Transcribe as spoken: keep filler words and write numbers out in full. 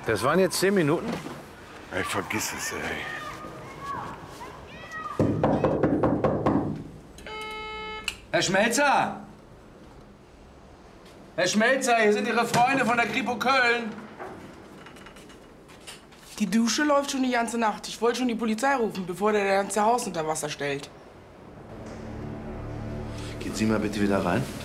Das waren jetzt zehn Minuten? Ey, vergiss es, ey. Herr Schmelzer! Herr Schmelzer, hier sind Ihre Freunde von der Kripo Köln. Die Dusche läuft schon die ganze Nacht. Ich wollte schon die Polizei rufen, bevor der das ganze Haus unter Wasser stellt. Gehen Sie mal bitte wieder rein.